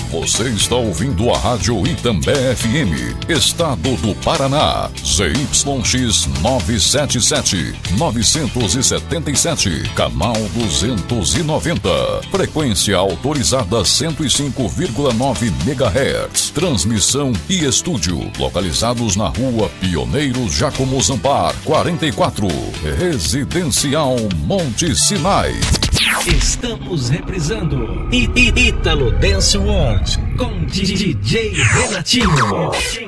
Você está ouvindo a Rádio Itambé FM, Estado do Paraná, ZYX 977, 977, canal 290, frequência autorizada 105,9 MHz, transmissão e estúdio, localizados na Rua Pioneiros Jacomo Zampar, 44, Residencial Monte Sinai. Estamos reprisando Italo Dance World com DJ Renatinho.